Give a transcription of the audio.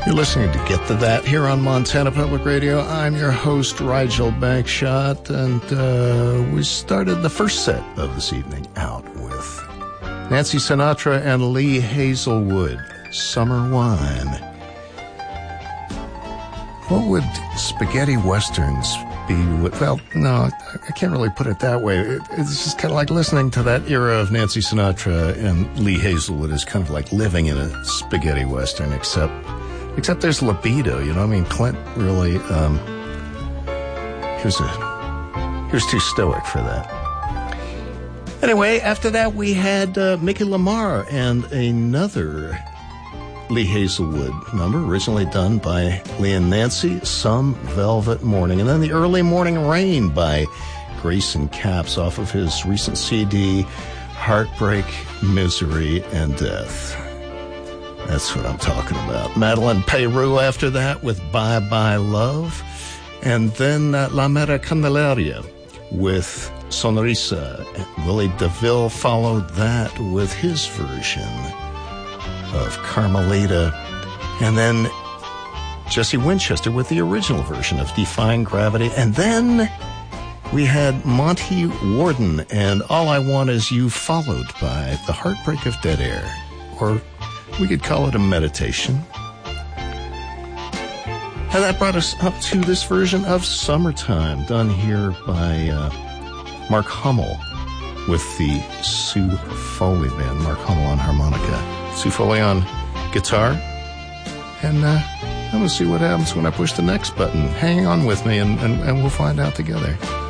You're listening to Get to That here on Montana Public Radio. I'm your host, Rigel Bankshot, and we started the first set of this evening out with Nancy Sinatra and Lee Hazelwood, Summer Wine. What would spaghetti westerns be with? Well, no, I can't really put it that way. It's just kind of like listening to that era of Nancy Sinatra and Lee Hazelwood is kind of like living in a spaghetti western, except there's libido, you know? I mean, Clint really, he was too stoic for that. Anyway, after that we had Mickey Lamar and another Lee Hazelwood number, originally done by Lee and Nancy, Some Velvet Morning. And then The Early Morning Rain by Grayson Capps off of his recent CD, Heartbreak, Misery, and Death. That's what I'm talking about. Madeline Peru after that with Bye Bye Love. And then La Mera Candelaria with Sonrisa. Willie DeVille followed that with his version of Carmelita. And then Jesse Winchester with the original version of Defying Gravity. And then we had Monty Warden and All I Want Is You, followed by The Heartbreak of Dead Air. Or we could call it a meditation. And that brought us up to this version of Summertime, done here by Mark Hummel with the Sue Foley Band. Mark Hummel on harmonica, Sue Foley on guitar. And I'm going to see what happens when I push the next button. Hang on with me and we'll find out together.